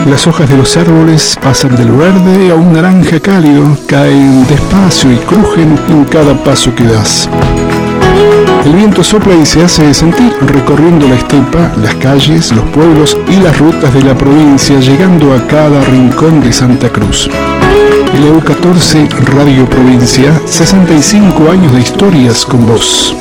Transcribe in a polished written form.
Las hojas de los árboles pasan del verde a un naranja cálido, caen despacio y crujen en cada paso que das. El viento sopla y se hace sentir recorriendo la estepa, las calles, los pueblos y las rutas de la provincia, llegando a cada rincón de Santa Cruz. LU14 Radio Provincia, 65 años de historias con vos.